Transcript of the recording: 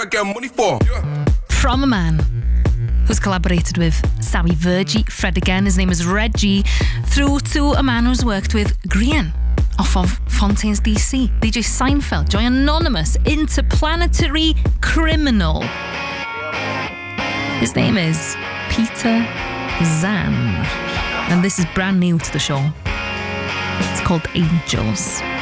I get money for. From a man who's collaborated with Sami Virgi, Fred again, his name is Reggie, through to a man who's worked with Grian off of Fontaines DC, DJ Seinfeld, Joy Anonymous, Interplanetary Criminal. His name is Peter Zan, and this is brand new to the show. It's called Angels.